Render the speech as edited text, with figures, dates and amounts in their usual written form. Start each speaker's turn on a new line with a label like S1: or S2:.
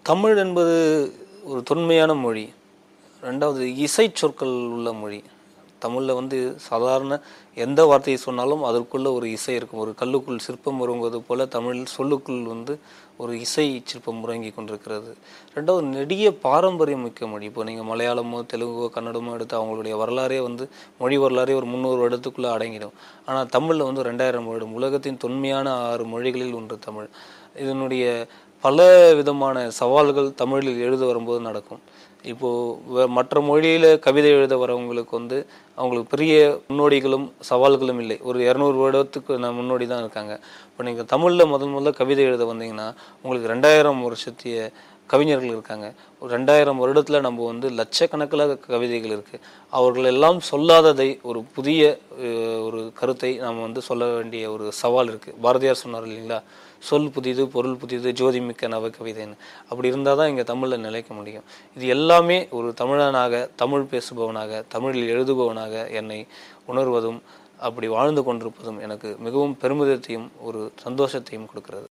S1: தமிழ் என்பது ஒரு தொன்மையான மொழி. 2வது இசை சொற்கள் உள்ள மொழி. தமிழில் வந்து சாதாரண எந்த வார்த்தையை சொன்னாலும் அதற்குள்ள ஒரு இசை இருக்கும். ஒரு கல்லுக்குள் சிற்பம் உறங்குவது போல தமிழ் சொல்லுக்குள் வந்து ஒரு இசை சிற்பம் உறங்கி கொண்டிருக்கிறது. 2வது நெடிய பாரம்பரியம் மிக்க மொழி. இப்போ நீங்கள் மலையாளமோ தெலுங்கோ கன்னடமோ எடுத்து அவங்களுடைய வரலாறே வந்து மொழி வரலாறே ஒரு 300 வருடத்துக்குள்ளே அடங்கிடும். ஆனால் தமிழில் வந்து 2000 வருடம். உலகத்தின் தொன்மையான 6 மொழிகளில் ஒன்று தமிழ். இதனுடைய பல விதமான சவால்கள் தமிழில் எழுத வரும்போது நடக்கும். இப்போது மற்ற மொழியில் கவிதை எழுத வரவங்களுக்கு வந்து அவங்களுக்கு பெரிய முன்னோடிகளும் சவால்களும் இல்லை. ஒரு 200 வருடத்துக்கு முன்னோடி தான் இருக்காங்க. இப்போ நீங்கள் தமிழில் முதல்ல கவிதை எழுத வந்தீங்கன்னா உங்களுக்கு 2000 வருஷத்திய கவிஞர்கள் இருக்காங்க. ஒரு 2000 வருடத்தில் நம்ம வந்து லட்சக்கணக்கில் கவிதைகள் இருக்குது. அவர்கள் எல்லாம் சொல்லாததை ஒரு புதிய ஒரு கருத்தை நாம் வந்து சொல்ல வேண்டிய ஒரு சவால் இருக்குது. பாரதியார் சொன்னார் இல்லைங்களா, சொல் புதிது பொருள் புதிது ஜோதிமிக்க நவ கவிதைன்னு. அப்படி இருந்தால் தான் இங்கே தமிழில் நிலைக்க முடியும். இது எல்லாமே ஒரு தமிழனாக, தமிழ் பேசுபவனாக, தமிழில் எழுதுபவனாக என்னை உணர்வதும் அப்படி வாழ்ந்து கொண்டிருப்பதும் எனக்கு மிகவும் பெருமிதத்தையும் ஒரு சந்தோஷத்தையும் கொடுக்கிறது.